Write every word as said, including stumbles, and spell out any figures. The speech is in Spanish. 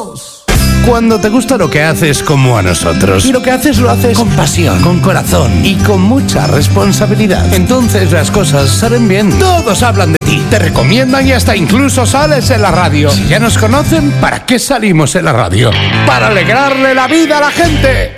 dos. Cuando te gusta lo que haces como a nosotros, y lo que haces lo haces con pasión, con corazón y con mucha responsabilidad, entonces las cosas salen bien. Todos hablan de ti, te recomiendan y hasta incluso sales en la radio. Si ya nos conocen, ¿para qué salimos en la radio? ¡Para alegrarle la vida a la gente!